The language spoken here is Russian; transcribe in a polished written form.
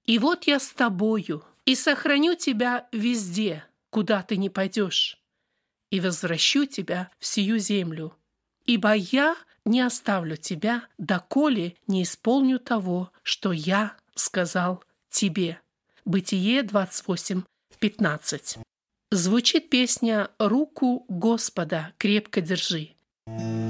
И вот я с тобою, и сохраню тебя везде, куда ты не пойдешь, и возвращу тебя в сию землю. Ибо я не оставлю тебя, доколе не исполню того, что я сказал тебе». Бытие 28:15. Звучит песня «Руку Господа крепко держи».